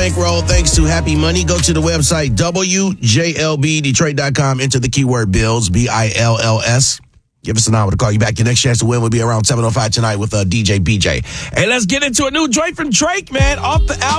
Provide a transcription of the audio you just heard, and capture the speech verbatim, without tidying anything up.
bankroll thanks to Happy Money. Go to the website W J L B Detroit dot com. Enter the keyword bills, B I L L S. Give us an hour to call you back. Your next chance to win will be around seven oh five tonight with uh, D J B J. Hey, let's get into a new joint from Drake, man. Off the album.